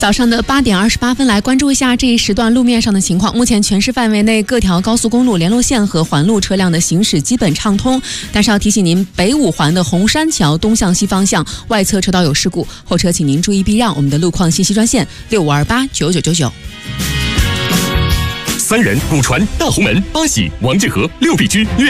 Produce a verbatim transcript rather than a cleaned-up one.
早上的八点二十八分，来关注一下这一时段路面上的情况。目前全市范围内各条高速公路、联络线和环路车辆的行驶基本畅通，但是要提醒您，北五环的红山桥东向西方向外侧车道有事故，后车请您注意避让。我们的路况信息专线六五二八九九九九。 三人、古船、大红门、八喜、王致和、六必居、粤